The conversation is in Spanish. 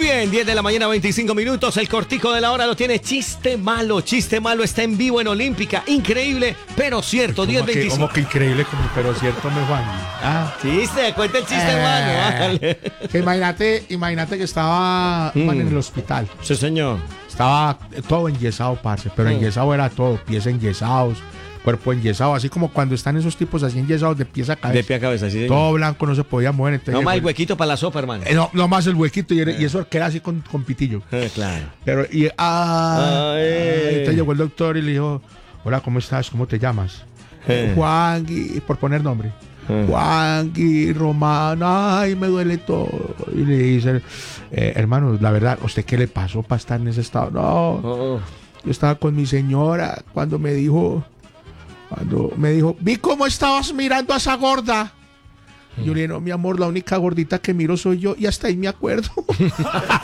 bien, 10 de la mañana, 25 minutos. El cortico de la hora lo tiene Chiste Malo. Chiste Malo está en vivo en Olímpica. Increíble, pero cierto. 10:25. Como que increíble, pero cierto, me Juan. Chiste, cuenta el chiste, hermano. Bájale. Que imagínate que estaba Juan, en el hospital. Sí, señor. Estaba todo enyesado, parce. Pero enyesado era todo. Pies enyesados, cuerpo enyesado. Así como cuando están esos tipos así enyesados de pies a cabeza. De pie a cabeza, sí, señor. Todo blanco, no se podía mover. Entonces, No más el huequito para la sopa, hermano. No más el huequito. Y eso queda así con pitillo. Claro. Pero, entonces llegó el doctor y le dijo: hola, ¿cómo estás? ¿Cómo te llamas? Juan, por poner nombre. Juan y Román, ay, me duele todo. Y le dice: hermano, la verdad, ¿usted qué le pasó para estar en ese estado? No, yo estaba con mi señora cuando me dijo, vi cómo estabas mirando a esa gorda. Yo le dije: no, mi amor, la única gordita que miro soy yo, y hasta ahí me acuerdo.